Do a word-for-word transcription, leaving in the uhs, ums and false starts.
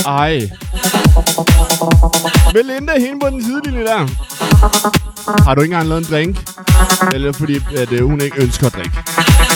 Ej. Melinda, hende på den sidelinje der. Har du ikke engang lavet en drink? Eller fordi at, uh, hun ikke ønsker at drikke?